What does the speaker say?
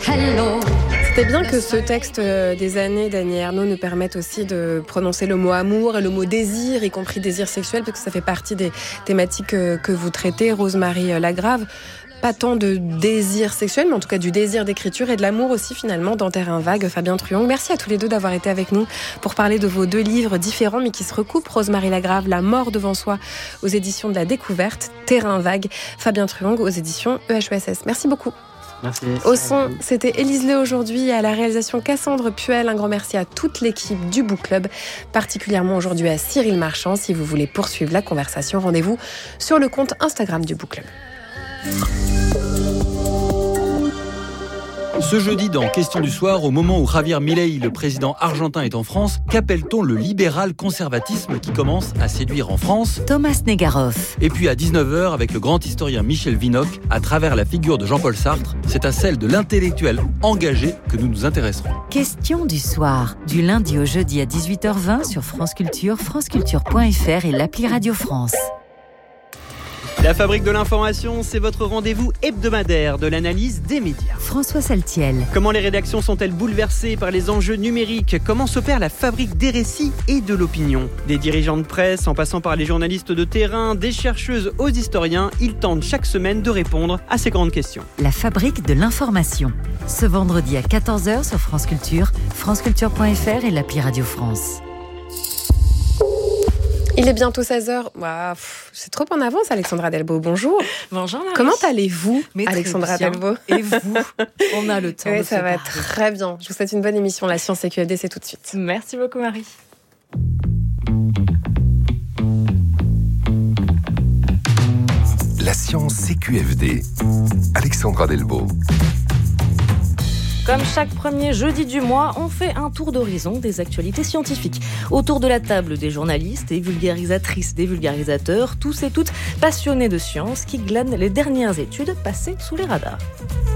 Hello. C'est bien que ce texte des années d'Annie Ernaux nous permette aussi de prononcer le mot amour et le mot désir, y compris désir sexuel, parce que ça fait partie des thématiques que vous traitez, Rosemarie Lagrave. Pas tant de désir sexuel, mais en tout cas du désir d'écriture et de l'amour aussi finalement dans Terrain Vague. Fabien Truong, merci à tous les deux d'avoir été avec nous pour parler de vos deux livres différents mais qui se recoupent. Rosemarie Lagrave, La mort devant soi aux éditions de la Découverte, Terrain Vague, Fabien Truong aux éditions EHESS. Merci beaucoup. Merci. Au son, c'était Élise Lé aujourd'hui, et à la réalisation Cassandre Puel. Un grand merci à toute l'équipe du Book Club, particulièrement aujourd'hui à Cyril Marchand. Si vous voulez poursuivre la conversation, rendez-vous sur le compte Instagram du Book Club. Ce jeudi, dans Question du soir, au moment où Javier Milei, le président argentin, est en France, qu'appelle-t-on le libéral-conservatisme qui commence à séduire en France ? Thomas Negaroff. Et puis à 19h, avec le grand historien Michel Vinocq, à travers la figure de Jean-Paul Sartre, c'est à celle de l'intellectuel engagé que nous nous intéresserons. Question du soir, du lundi au jeudi à 18h20 sur France Culture, franceculture.fr et l'appli Radio France. La Fabrique de l'information, c'est votre rendez-vous hebdomadaire de l'analyse des médias. François Saltiel. Comment les rédactions sont-elles bouleversées par les enjeux numériques ? Comment s'opère la fabrique des récits et de l'opinion ? Des dirigeants de presse, en passant par les journalistes de terrain, des chercheuses aux historiens, ils tentent chaque semaine de répondre à ces grandes questions. La Fabrique de l'information. Ce vendredi à 14h sur France Culture, franceculture.fr et l'appli Radio France. Il est bientôt 16h. Wow, c'est trop en avance, Alexandra Delbo. Bonjour. Bonjour Marie. Comment allez-vous, Mais Alexandra Delbo ? Et vous ? On a le temps de ça se va parler. très bien. Je vous souhaite une bonne émission. La science et QFD, c'est tout de suite. Merci beaucoup Marie. La science CQFD. Alexandra Delbo. Comme chaque premier jeudi du mois, on fait un tour d'horizon des actualités scientifiques. Autour de la table, des journalistes, des vulgarisatrices, des vulgarisateurs, tous et toutes passionnés de science qui glanent les dernières études passées sous les radars.